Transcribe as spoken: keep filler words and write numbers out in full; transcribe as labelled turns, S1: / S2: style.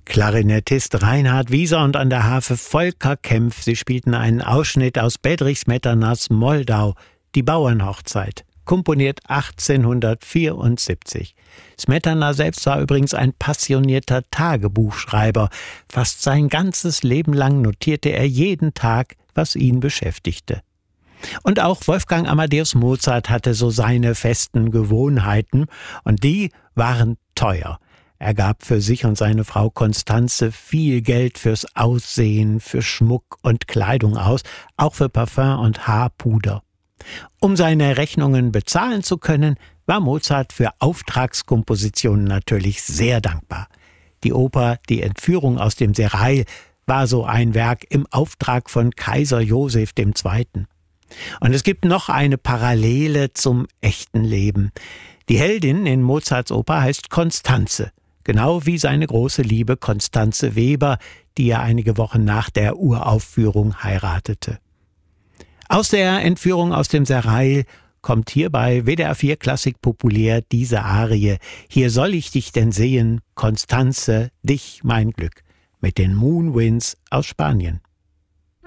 S1: Klarinettist Reinhard Wieser und an der Harfe Volker Kempf. Sie spielten einen Ausschnitt aus Bedřich Smetanas Moldau, die Bauernhochzeit, komponiert achtzehnhundertvierundsiebzig. Smetana selbst war übrigens ein passionierter Tagebuchschreiber. Fast sein ganzes Leben lang notierte er jeden Tag, was ihn beschäftigte. Und auch Wolfgang Amadeus Mozart hatte so seine festen Gewohnheiten, und die waren teuer. Er gab für sich und seine Frau Constanze viel Geld fürs Aussehen, für Schmuck und Kleidung aus, auch für Parfum und Haarpuder. Um seine Rechnungen bezahlen zu können, war Mozart für Auftragskompositionen natürlich sehr dankbar. Die Oper Die Entführung aus dem Serail war so ein Werk im Auftrag von Kaiser Joseph der Zweite. Und es gibt noch eine Parallele zum echten Leben. Die Heldin in Mozarts Oper heißt Constanze, genau wie seine große Liebe Constanze Weber, die er einige Wochen nach der Uraufführung heiratete. Aus der Entführung aus dem Serail kommt hier bei W D R vier Klassik populär diese Arie: Hier soll ich dich denn sehen, Constanze, dich mein Glück, mit den Moonwinds aus Spanien.